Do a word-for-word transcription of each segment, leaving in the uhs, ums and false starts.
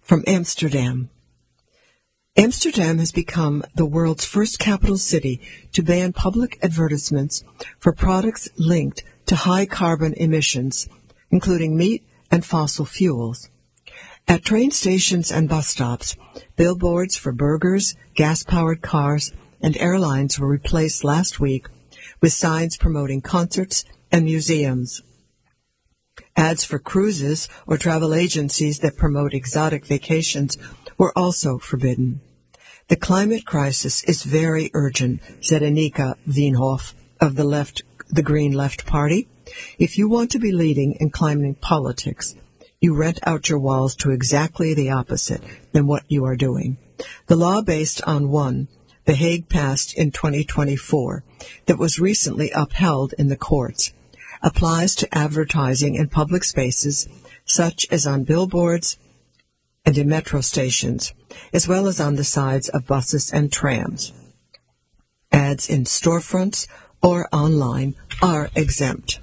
from Amsterdam. Amsterdam has become the world's first capital city to ban public advertisements for products linked to high carbon emissions, including meat and fossil fuels. At train stations and bus stops, billboards for burgers, gas-powered cars, and airlines were replaced last week with signs promoting concerts and museums. Ads for cruises or travel agencies that promote exotic vacations were also forbidden. The climate crisis is very urgent, said Annika Veenhoff of the left, the Green Left Party. If you want to be leading in climate politics, you rent out your walls to exactly the opposite than what you are doing. The law based on one The Hague passed in twenty twenty-four, that was recently upheld in the courts, applies to advertising in public spaces, such as on billboards and in metro stations, as well as on the sides of buses and trams. Ads in storefronts or online are exempt.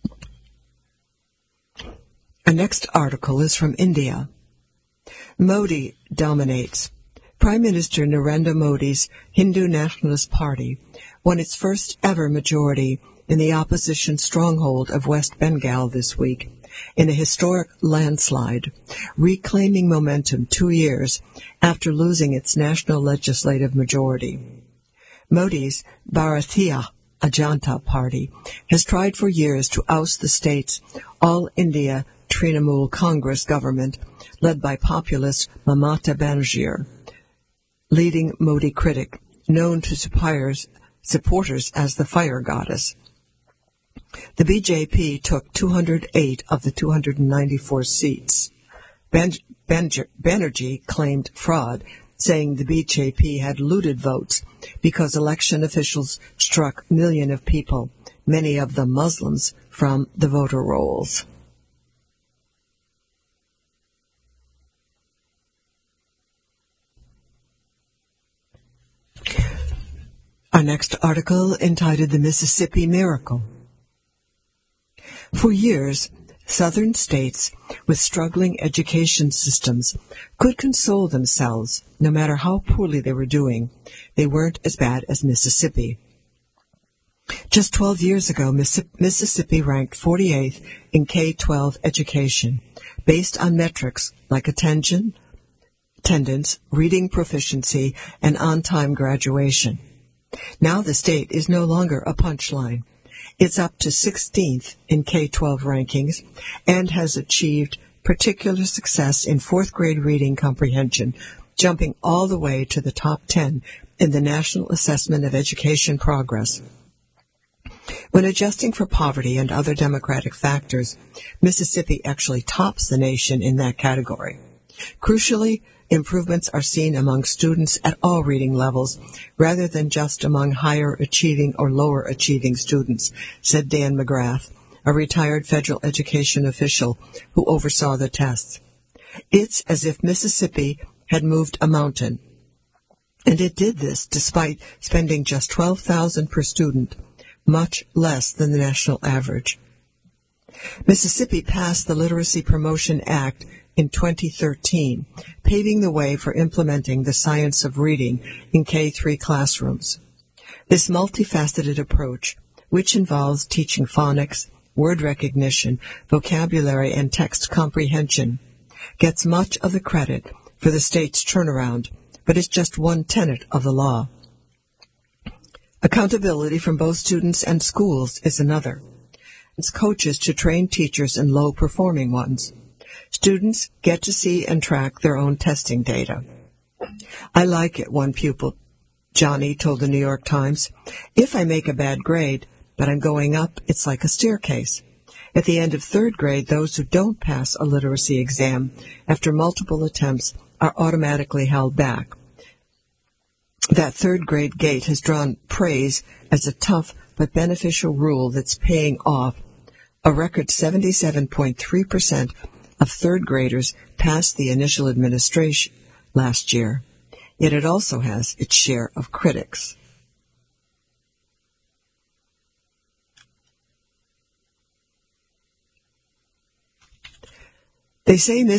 Our next article is from India. Modi dominates. Prime Minister Narendra Modi's Hindu Nationalist Party won its first ever majority in the opposition stronghold of West Bengal this week in a historic landslide, reclaiming momentum two years after losing its national legislative majority. Modi's Bharatiya Janata Party has tried for years to oust the state's All India Trinamool Congress government led by populist Mamata Banerjee, leading Modi critic, known to supporters as the fire goddess. The B J P took two hundred eight of the two hundred ninety-four seats. Ben- ben- Banerjee claimed fraud, saying the B J P had looted votes because election officials struck millions of people, many of them Muslims, from the voter rolls. Our next article, entitled The Mississippi Miracle. For years, southern states with struggling education systems could console themselves no matter how poorly they were doing. They weren't as bad as Mississippi. Just twelve years ago, Mississippi ranked forty-eighth in K twelve education, based on metrics like attention, attendance, reading proficiency, and on-time graduation. Now the state is no longer a punchline. It's up to sixteenth in K twelve rankings and has achieved particular success in fourth grade reading comprehension, jumping all the way to the top ten in the National Assessment of Education Progress. When adjusting for poverty and other demographic factors, Mississippi actually tops the nation in that category. Crucially, improvements are seen among students at all reading levels, rather than just among higher achieving or lower achieving students, said Dan McGrath, a retired federal education official who oversaw the tests. It's as if Mississippi had moved a mountain, and it did this despite spending just twelve thousand dollars per student, much less than the national average. Mississippi passed the Literacy Promotion Act in twenty thirteen, paving the way for implementing the science of reading in K three classrooms. This multifaceted approach, which involves teaching phonics, word recognition, vocabulary, and text comprehension, gets much of the credit for the state's turnaround, but is just one tenet of the law. Accountability from both students and schools is another. It's coaches to train teachers and low-performing ones. Students get to see and track their own testing data. I like it, one pupil, Johnny, told the New York Times. If I make a bad grade, but I'm going up, it's like a staircase. At the end of third grade, those who don't pass a literacy exam after multiple attempts are automatically held back. That third grade gate has drawn praise as a tough but beneficial rule that's paying off. A record seventy-seven point three percent of third graders passed the initial administration last year, yet it also has its share of critics. They say